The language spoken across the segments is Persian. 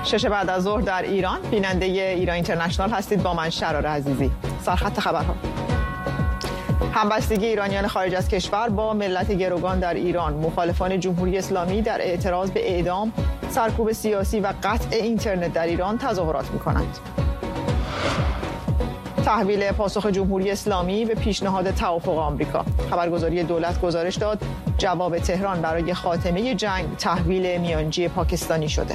6 بعد از ظهر در ایران. بیننده ایران اینترنشنال هستید با من شرار عزیزی. سرخط خبرها. همبستگی ایرانیان خارج از کشور با ملت گروگان در ایران. مخالفان جمهوری اسلامی در اعتراض به اعدام، سرکوب سیاسی و قطع اینترنت در ایران تظاهرات می‌کنند. تحویل پاسخ جمهوری اسلامی به پیشنهاد توافق آمریکا. خبرگزاری دولت گزارش داد جواب تهران برای خاتمه جنگ تحویل میانجی پاکستانی شده.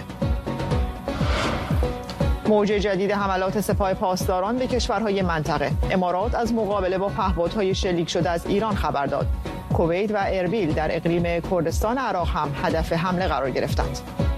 موج جدید حملات سپاه پاسداران به کشورهای منطقه. امارات از مقابله با پهپادهای شلیک شده از ایران خبر داد. کویت و اربیل در اقلیم کردستان عراق هم هدف حمله قرار گرفتند.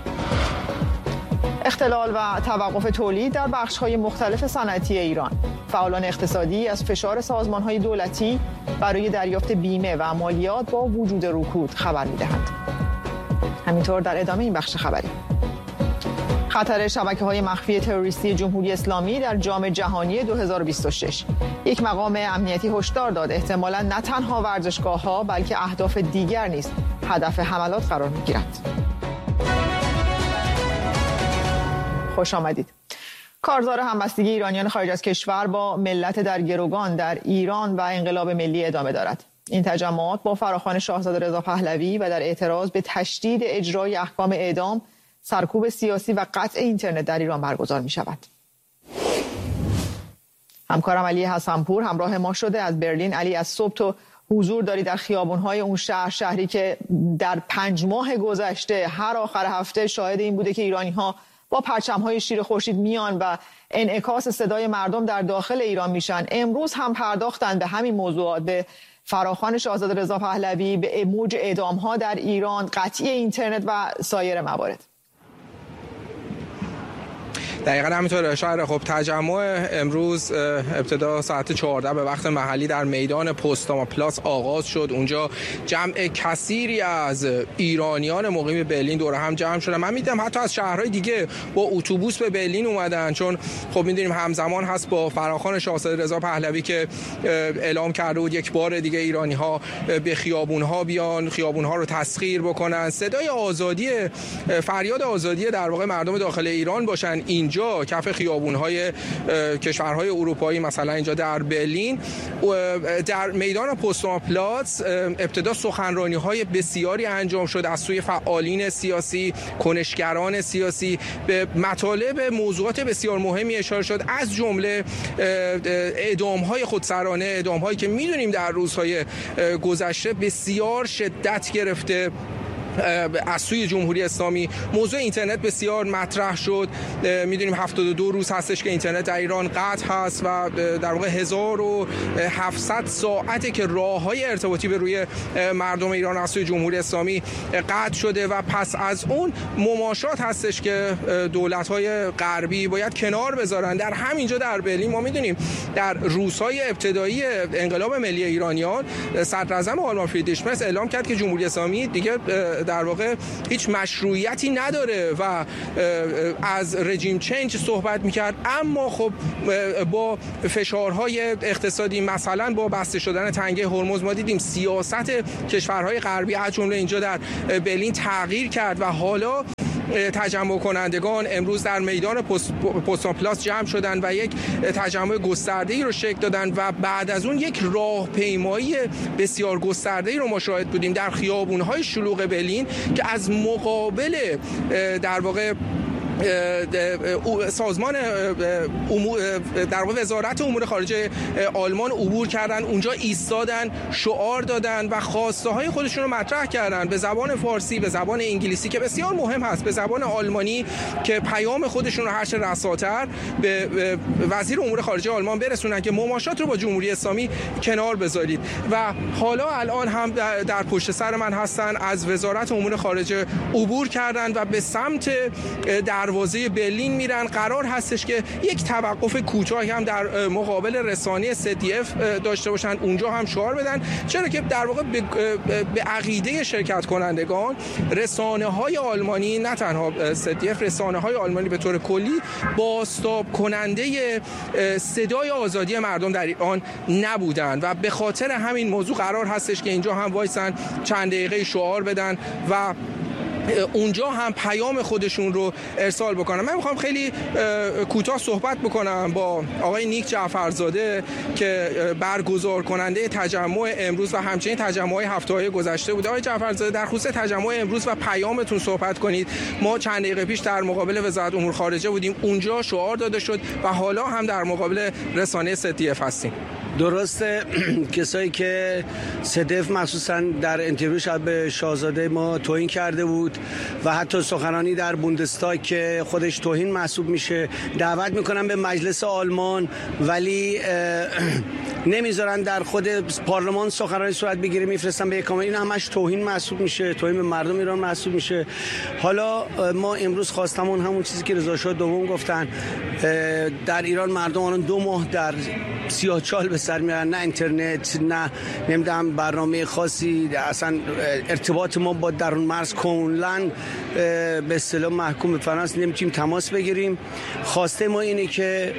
اختلال و توقف تولید در بخش‌های مختلف صنعتی ایران. فعالان اقتصادی از فشار سازمان‌های دولتی برای دریافت بیمه و مالیات با وجود رکود خبر می‌دهند. همینطور در ادامه این بخش خبری، خطر شبکه‌های مخفی تروریستی جمهوری اسلامی در جام جهانی 2026. یک مقام امنیتی هشدار داد احتمالاً نه تنها ورزشگاه‌ها بلکه اهداف دیگر نیز هدف حملات قرار می‌گیرند. خوش آمدید. کارزار همبستگی ایرانیان خارج از کشور با ملت در گروگان در ایران و انقلاب ملی ادامه دارد. این تجمعات با فراخوان شاهزاده رضا پهلوی و در اعتراض به تشدید اجرای احکام اعدام، سرکوب سیاسی و قطع اینترنت در ایران برگزار می شود. همکارم علی حسنپور همراه ما شده از برلین. علی، از صبح تو حضور داری در خیابان‌های اون شهری که در 5 ماه گذشته هر آخر هفته شاهد این بوده که ایرانی‌ها با پرچم‌های شیر خورشید میان و انعکاس صدای مردم در داخل ایران میشن. امروز هم پرداختن به همین موضوعات، به فراخوان شاهزاده رضا پهلوی، به موج اعدام‌ها در ایران، قطعی اینترنت و سایر موارد. دقیقاً همینطوره شهر. خب تجمع امروز ابتدا ساعت 14 به وقت محلی در میدان پوستاما پلاس آغاز شد. اونجا جمع کثیری از ایرانیان مقیم برلین دور هم جمع شدن. من میدیدم حتی از شهرهای دیگه با اتوبوس به برلین اومدن، چون خب میدونیم همزمان هست با فراخوان شاهزاده رضا پهلوی که اعلام کرده بود یک بار دیگه ایرانی‌ها به خیابون‌ها بیان، خیابون‌ها رو تسخیر بکنن، صدای آزادی، فریاد آزادی در واقع مردم داخل ایران باشن. اینجا کف خیابون‌های کشورهای اروپایی، مثلا اینجا در برلین در میدان پوستاما پلاس ابتدا سخنرانی‌های بسیاری انجام شد از سوی فعالین سیاسی، کنشگران سیاسی. به مطالب موضوعات بسیار مهمی اشاره شد، از جمله اعدام‌های خودسرانه، اعدام‌هایی که می‌دونیم در روزهای گذشته بسیار شدت گرفته از سوی جمهوری اسلامی. موضوع اینترنت بسیار مطرح شد. میدونیم 72 روز هستش که اینترنت در ایران قطع هست و در واقع 1700 ساعته که راه‌های ارتباطی به روی مردم ایران از سوی جمهوری اسلامی قطع شده و پس از اون مماشات هستش که دولت‌های غربی باید کنار بذارن. در همینجا در برلین ما میدونیم در روزهای ابتدایی انقلاب ملی ایرانیان صدراعظم آلمان فریدریش مرز اعلام کرد که جمهوری اسلامی دیگه در واقع هیچ مشروعیتی نداره و از رژیم چنج صحبت میکرد. اما خب با فشارهای اقتصادی، مثلا با بسته شدن تنگه هرمز، ما دیدیم سیاست کشورهای غربی از جمله اینجا در برلین تغییر کرد و حالا تجمع کنندگان امروز در میدان پوستاما پلاس جمع شدن و یک تجمع گسترده‌ای رو شکل دادن و بعد از اون یک راهپیمایی بسیار گسترده‌ای رو ما شاهد بودیم در خیابون‌های شلوغ برلین که از مقابل در واقع سازمان در واقع وزارت امور خارجه آلمان عبور کردن. اونجا ایستادن، شعار دادن و خواسته های خودشون رو مطرح کردن به زبان فارسی، به زبان انگلیسی که بسیار مهم هست، به زبان آلمانی که پیام خودشون رو هر چه رساتر به وزیر امور خارجه آلمان برسونن که مماشات رو با جمهوری اسلامی کنار بذارید. و حالا الان هم در پشت سر من هستن، از وزارت امور خارجه عبور کردن و به سمت دروازه برلین میرن. قرار هستش که یک توقف کوتاهی هم در مقابل رسانه ZDF داشته باشن، اونجا هم شعار بدن، چرا که در واقع به عقیده شرکت کنندگان رسانه‌های آلمانی، نه تنها ZDF، رسانه‌های آلمانی به طور کلی بازتاب کننده صدای آزادی مردم در ایران نبودن و به خاطر همین موضوع قرار هستش که اینجا هم وایسن چند دقیقه شعار بدن و اونجا هم پیام خودشون رو ارسال بکنن. من میخوام خیلی کوتاه صحبت بکنم با آقای نیک جعفرزاده که برگزار کننده تجمع امروز و همچنین تجمع هفته‌های گذشته بود. آقای جعفرزاده، در خصوص تجمع امروز و پیامتون صحبت کنید. ما چند دقیقه پیش در مقابل وزارت امور خارجه بودیم، اونجا شعار داده شد و حالا هم در مقابل رسانه CTF هستیم. درسته، کسایی که صدف مخصوصا در اینترویو شب به شاهزاده ما توهین کرده بود و حتی سخنرانی در بوندستاگ که خودش توهین محسوب میشه، دعوت میکنن به مجلس آلمان ولی نمیذارن در خود پارلمان سخنرانی صورت بگیره، میفرستن به یکم. این همش توهین محسوب میشه، توهین به مردم ایران محسوب میشه. حالا ما امروز خواستمون همون چیزی که رضا شاه دوم گفتن، در ایران مردم الان 2 ماه در سیاه‌چال به سر میارن، نه اینترنت، نه نمیدونم برنامه خاصی، اصلا ارتباط ما با درون مرز کاملا به اصطلاح محکوم به فرانس، نمیتونیم تماس بگیریم. خواسته ما اینه که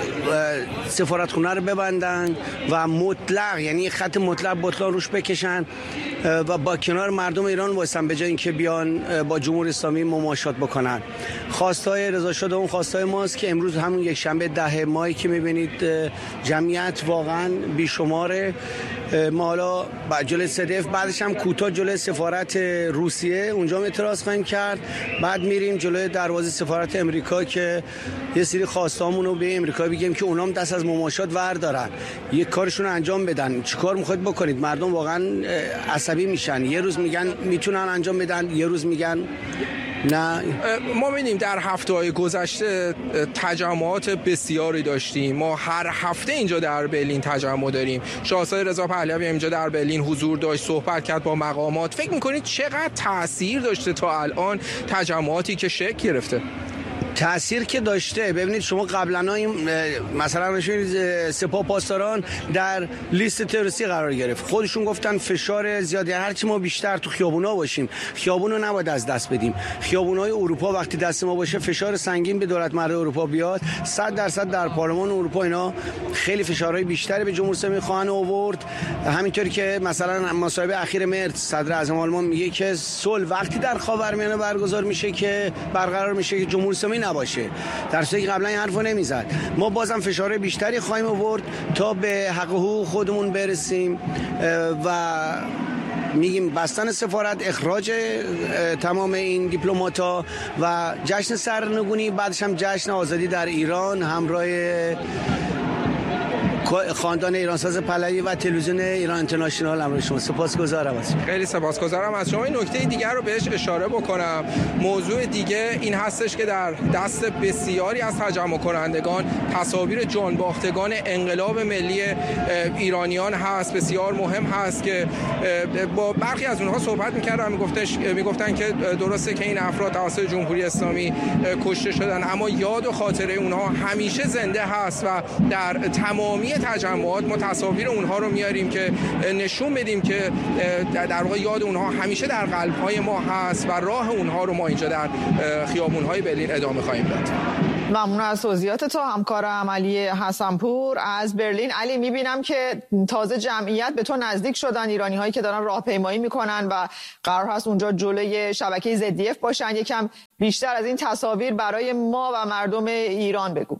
سفارتخونه رو ببندن و مطلق، یعنی خط مطلق بطلان روش بکشن و با کنار مردم ایران وایسن به جای اینکه بیان با جمهوری اسلامی مماشات بکنن. خواستای رضا شاه دوم خواستای ماست که امروز همون یک شنبه 10 ماه که میبینید جمعیت واقعا بیشماره، ما حالا جلوی صدف، بعدش هم کوتاه جلوی سفارت روسیه اونجا اعتراض خواهیم کرد، بعد میریم جلوی دروازه سفارت امریکا که یه سری خواستامون رو به امریکا بگیم که اونام دست از مماشات وردارن، یک کارشون رو انجام بدن. چیکار میخواید بکنید؟ مردم واقعا عصبی میشن، یه روز میگن میتونن انجام بدن، یه روز میگن نه. ما می‌بینیم در هفته‌های گذشته تجمعات بسیاری داشتیم. ما هر هفته اینجا در برلین تجمع داریم. شاهزاده رضا پهلوی اینجا در برلین حضور داشت، صحبت کرد با مقامات. فکر می‌کنید چقدر تأثیر داشته تا الان تجمعاتی که شکل گرفته؟ تأثیر که داشته. ببینید شما قبلا این مثلا سپاه پاسداران در لیست تروریستی قرار گرفت، خودشون گفتن فشار زیادی، هرچی ما بیشتر تو خیابونا باشیم، خیابونو نباید از دست بدیم. خیابونای اروپا وقتی دست ما باشه، فشار سنگین به دولت مرد اروپا بیاد، 100% در پارلمان اروپا اینا خیلی فشارهای بیشتری به جمهوری اسلامی خواهند آورد. همینطوری که مثلا مصاحبه اخیر مرد صدر اعظم آلمان میگه که صلح وقتی در خاورمیانه برگزار میشه که برقرار میشه که جمهوری اسلامی نباشه، در صورتی که قبلا این حرفو نمیزد. ما بازم فشارهای بیشتری خواهیم آورد تا به حق حقوق خودمون برسیم و میگیم بستن سفارت، اخراج تمام این دیپلمات‌ها و جشن سرنگونی، بعدش هم جشن آزادی در ایران همراه خاندان ایرانساز پهلوی و تلویزیون ایران اینترنشنال. همراه شما سپاسگزارم از شما. خیلی سپاسگزارم از شما. این نکته دیگر رو بهش اشاره بکنم. موضوع دیگه این هستش که در دست بسیاری از تجمع کنندگان تصاویر جانباختگان انقلاب ملی ایرانیان هست. بسیار مهم هست که با برخی از اونها صحبت می‌کردم، میگفتن که درسته که این افراد توسط جمهوری اسلامی کشته شدن، اما یاد و خاطره اونها همیشه زنده هست و در تمامی تجمعات ما تصاویر اونها رو میاریم که نشون بدیم که در واقع یاد اونها همیشه در قلب‌های ما هست و راه اونها رو ما اینجا در خیابون‌های برلین ادامه خواهیم داد. ممنون از توضیحات تو همکار عملی حسنپور از برلین. علی، میبینم که تازه جمعیت به تو نزدیک شدن، ایرانی هایی که دارن راهپیمایی میکنن و قرار هست اونجا جلوی شبکه ZDF باشن. یکم بیشتر از این تصاویر برای ما و مردم ایران بگو.